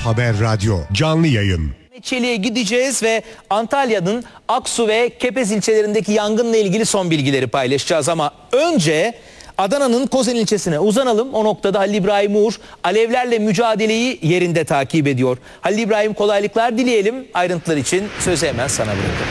Haber Radyo canlı yayın. Çeliğe gideceğiz ve Antalya'nın Aksu ve Kepez ilçelerindeki yangınla ilgili son bilgileri paylaşacağız. Ama önce Adana'nın Kozen ilçesine uzanalım. O noktada Halil İbrahim Uğur alevlerle mücadeleyi yerinde takip ediyor. Halil İbrahim, kolaylıklar dileyelim. Ayrıntılar için sözü hemen sana bırakıyorum.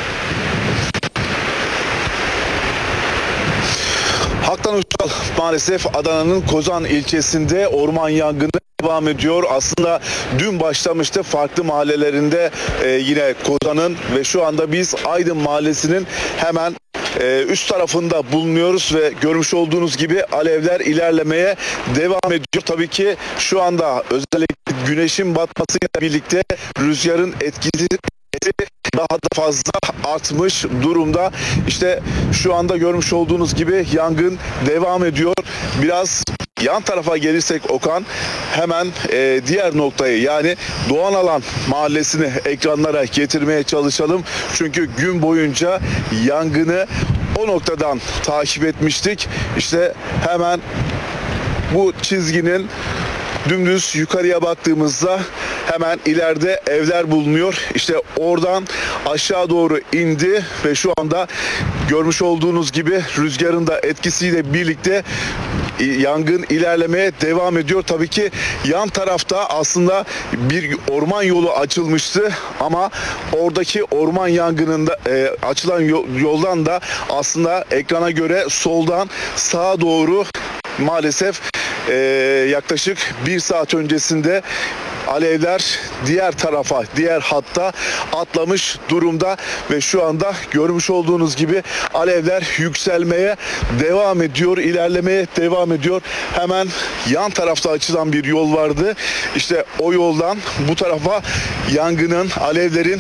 Haktan Uçal, maalesef Adana'nın Kozan ilçesinde orman yangını devam ediyor. Aslında dün başlamıştı farklı mahallelerinde yine Kozan'ın ve şu anda biz Aydın Mahallesi'nin hemen üst tarafında bulunuyoruz ve görmüş olduğunuz gibi alevler ilerlemeye devam ediyor. Tabii ki şu anda özellikle güneşin batmasıyla birlikte rüzgarın etkisi daha da fazla artmış durumda. İşte şu anda görmüş olduğunuz gibi yangın devam ediyor. Biraz yan tarafa gelirsek Okan, hemen diğer noktayı, yani Doğan Alan Mahallesi'ni ekranlara getirmeye çalışalım. Çünkü gün boyunca yangını o noktadan takip etmiştik. İşte hemen bu çizginin dümdüz yukarıya baktığımızda hemen ileride evler bulunuyor. İşte oradan aşağı doğru indi ve şu anda görmüş olduğunuz gibi rüzgarın da etkisiyle birlikte yangın ilerlemeye devam ediyor. Tabii ki yan tarafta aslında bir orman yolu açılmıştı ama oradaki orman yangınında açılan yoldan da aslında ekrana göre soldan sağa doğru maalesef yaklaşık 1 saat öncesinde alevler diğer tarafa, diğer hatta atlamış durumda ve şu anda görmüş olduğunuz gibi alevler yükselmeye devam ediyor, ilerlemeye devam ediyor. Hemen yan tarafta açılan bir yol vardı. İşte o yoldan bu tarafa yangının, alevlerin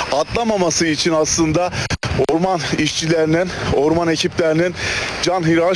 atlamaması için aslında orman işçilerinin, orman ekiplerinin canhıraş